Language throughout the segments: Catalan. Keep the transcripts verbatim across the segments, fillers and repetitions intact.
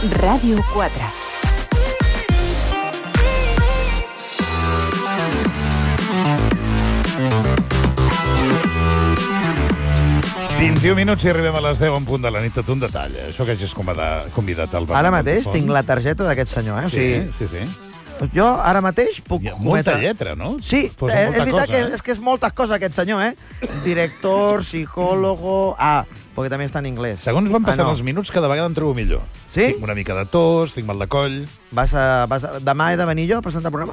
Ràdio quatre. vint-i-un minuts i arribem a les deu en punt de la nit. Tot un detall, eh? Això que hagis convidat, convidat al Bernat. Ara mateix Montefort. tinc la targeta d'aquest senyor, eh? O Sí, sigui, sí, sí. jo ara mateix puc Hi ha molta cometre- lletra, no? Sí, Posa eh, és molta veritat cosa, que eh? és que és moltes coses aquest senyor, eh? Director, psicòlogo... Ah, perquè també està en anglès. Segons van passant ah, no. els minuts, cada vegada em trobo millor. Sí? Tinc una mica de tos, tinc mal de coll... Vas a, vas a... Demà he de venir jo a presentar el programa?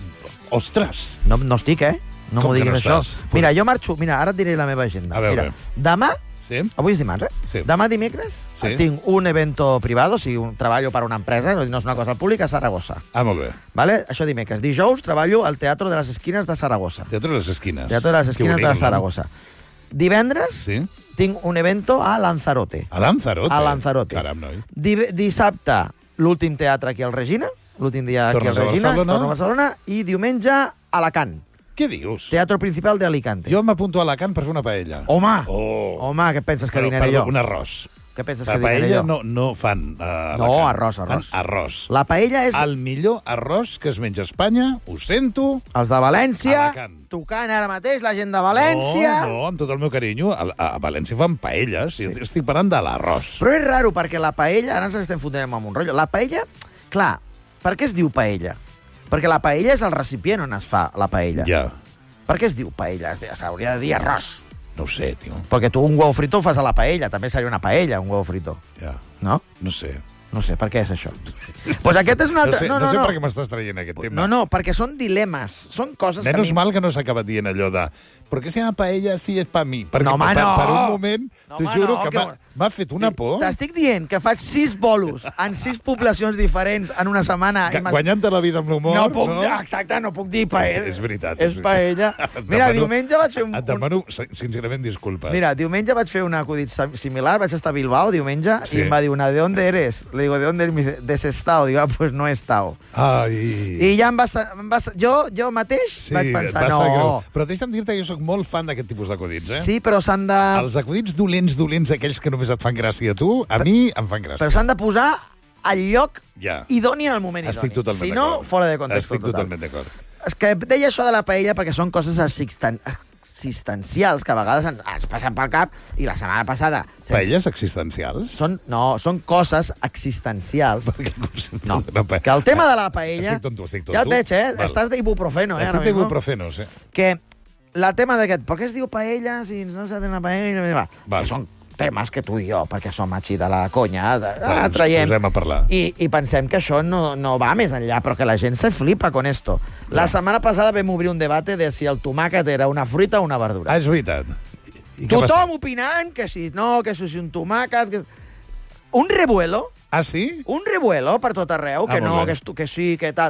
Ostres! No, no estic, eh? No Com m'ho que diguis, no això. estàs? Mira, jo marxo... Mira, ara et diré la meva agenda. A veure. Mira, demà... Sí? Avui és dimarts, eh? Sí. Demà dimecres Sí. tinc un evento privado, o sigui, un treballo per a una empresa, no és una cosa pública, a Saragossa. Ah, molt bé. Vale? Això dimecres. Dijous treballo al Teatro de les Esquines de Saragossa. Teatre de les Esquines. Teatro de les Que Esquines bonic, de el nom. Saragossa. Divendres Sí? tinc un evento a Lanzarote. A Lanzarote? A Lanzarote. Caram, noi. Di Dissabte, l'últim teatre aquí al Regina, l'últim dia aquí Tornes al a Regina, Barcelona? torno a Barcelona, i diumenge a Alacant, Què dius? Teatro Principal de Alicante. Jo m'apunto a Alacant per fer una paella. Home! Oh! Home, què penses que Però, dinaré perdó, jo? un arròs. Què penses La que dinaré paella jo? no, no fan a No, Alacant. arròs, arròs. Fan arròs. La paella és El millor arròs que es menja a Espanya, ho sento... els de València, Alacant. tocant ara mateix la gent de València... No, no, amb tot el meu carinyo. A, a València fan paelles, i estic parlant de l'arròs. Però és raro, perquè la paella... Ara ens estem fotent amb un rotllo. La paella... Clar, per què es diu paella? Perquè la paella és el recipient on es fa la paella. Ja, Per què es diu paella? Es diu- S'hauria de dir arròs. no ho sé, tio. Perquè tu un huevo frito ho fas a la paella. També seria una paella, un huevo frito. Ja, No? no sé. No sé, per què és això? pues aquest és un altre... No sé, no, no, no, sé no. per què m'estàs traient aquest tema. No, no, perquè són dilemes. Són coses que a Menos mi... mal que no s'ha acabat dient allò de ¿por qué se llama paella si es pa mi? Perquè No, home, per, no. per un moment, No, t'ho home, juro, no, que que- m'ha m'ha fet una por. T'estic dient que faig sis bolos en sis poblacions diferents en una setmana. Que, i m'has- guanyant-te la vida amb l'humor, no puc, no? Exacte, no puc dir paella. És, és veritat. És paella. Et Mira, demano- diumenge vaig fer un... Et demano, sincerament, disculpes. Mira, diumenge vaig fer un acudit sim- similar, vaig estar a Bilbao diumenge, Sí. i em va dir una, ¿de dónde eres? Le digo, ¿de dónde eres? Me dice, de Sestao. Digo, ah, pues no he estado. Ai... I ja em va, sa- em va... sa- Jo, jo mateix Sí, vaig et pensar, va saber greu. no... Però deixa'm dir-te que jo sóc molt fan d'aquest tipus d'acudits, eh? Sí, però s'han de... Els acudits dolents, dolents, aquells que només et fan gràcia a tu, a mi em fan gràcia. Però s'han de posar al lloc Ja. idoni en el moment idoni. Estic totalment Si d'acord. no, fora de context. Estic total. totalment d'acord. És que deia això de la paella perquè són coses existen- existencials que a vegades ens, ens passen pel cap, i la setmana passada... sense- Paelles existencials? Són, no, són coses existencials. Perquè el concepte No, de la pa- que el tema de la paella... Estic tonto, estic tonto. Ja et veig, eh? Val. Estàs d'ibuprofeno, eh? Estic ara mismo. d'ibuprofeno, sí. Que la tema d'aquest... Per què es diu paella si no s'ha de una paella? Va, Val. que són temes que tu i jo, perquè som així de la conya, de, Va, ah, ens traiem... posem a parlar. I, I pensem que això no, no va més enllà, però que la gent se flipa con esto. La setmana passada vam obrir un debate de si el tomàquet era una fruita o una verdura. Ah, és veritat. I què va Tothom ser? opinant que si no, que si un tomàquet... Que... Un revuelo, Ah, sí? un revuelo per tot arreu, Ah, que molt no, bé. que, estu, que sí, que tal.